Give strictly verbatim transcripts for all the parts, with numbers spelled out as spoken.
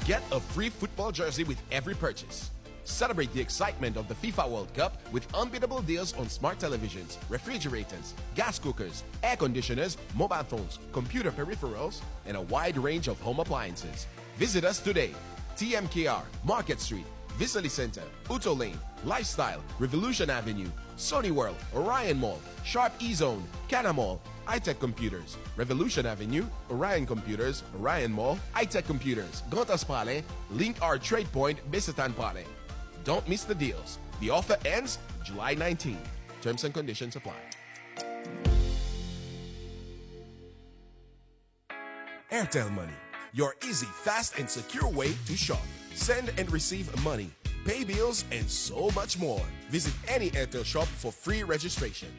Get a free football jersey with every purchase. Celebrate the excitement of the FIFA World Cup with unbeatable deals on smart televisions, refrigerators, gas cookers, air conditioners, mobile phones, computer peripherals, and a wide range of home appliances. Visit us today. T M K R, Market Street, Vicely Center, Uto Lane, Lifestyle, Revolution Avenue, Sony World, Orion Mall, Sharp E-Zone, Cana Mall, iTech Computers, Revolution Avenue, Orion Computers, Orion Mall, iTech Computers, Gontas Pale, Link R Trade Point, Bisetan Pale. Don't miss the deals. The offer ends July nineteenth. Terms and conditions apply. Airtel Money, your easy, fast, and secure way to shop. Send and receive money, pay bills, and so much more. Visit any Airtel shop for free registration.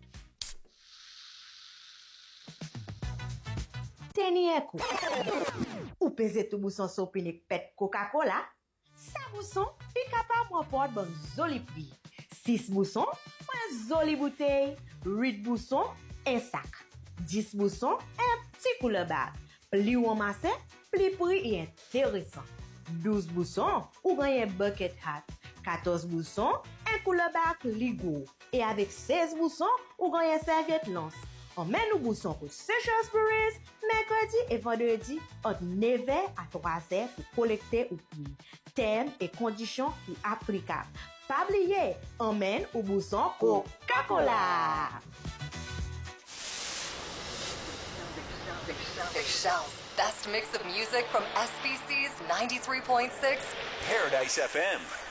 Tenieku. Ou peze tou bouson sopinik pet Coca-Cola? Sa bouson pi kapab rapport bon zoli pri. six bouson, un zoli bouteille. huit bouson, un sac. dix bouson, un petit couleur bag. Pli ou amassé, pli pri et intéressant. douze boussons, ou gagne bucket hat. quatorze boussons, un couleur bag ligo. Et avec seize boussons, ou gagne serviette lance. Emmène nous boussons pour Seychelles Breeze, mercredi et vendredi, entre neuf heures à trois heures pour collecter ou prix. Thème et conditions applicables. Pas oublier, emmène au bousson Coca-Cola. Seychelles' best mix of music from S B C's ninety-three point six Paradise F M.